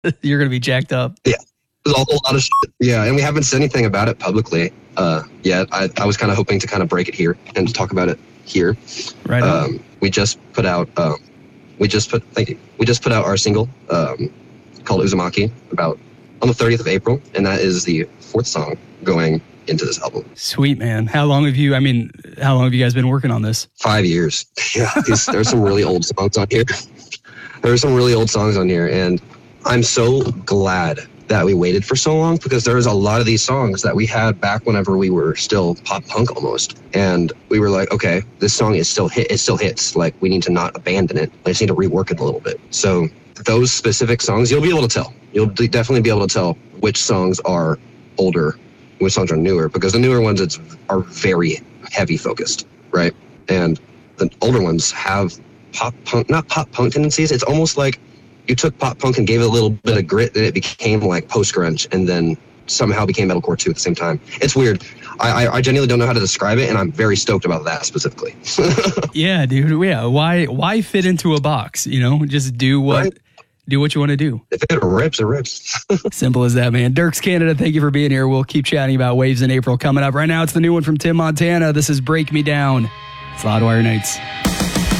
You're going to be jacked up. Yeah. There's a lot of shit. Yeah, and we haven't said anything about it publicly yet. I was kind of hoping to kind of break it here and to talk about it here. Right on. We just put out we just put out our single called Uzumaki on the 30th of April, and that is the 4th song going into this album. Sweet, man. How long have you guys been working on this? 5 years. Yeah, there's some really old songs on here. There's some really old songs on here, and I'm so glad that we waited for so long, because there's a lot of these songs that we had back whenever we were still pop punk almost, and we were like, okay, this song is still it still hits, like we need to not abandon it, I just need to rework it a little bit. So those specific songs, you'll be able to tell, definitely be able to tell which songs are older, which songs are newer, because the newer ones are very heavy focused, right? And the older ones have not pop punk tendencies. It's almost like you took pop punk and gave it a little bit of grit, and it became like post grunge, and then somehow became metalcore too at the same time. It's weird. I genuinely don't know how to describe it, and I'm very stoked about that specifically. Yeah, dude. Yeah. Why fit into a box? Just do what Right. you want to do. If it rips, it rips. Simple as that, man. Dierks Canada, thank you for being here. We'll keep chatting about Waves in April coming up. Right now, it's the new one from Tim Montana. This is Break Me Down. It's Loudwire Nights.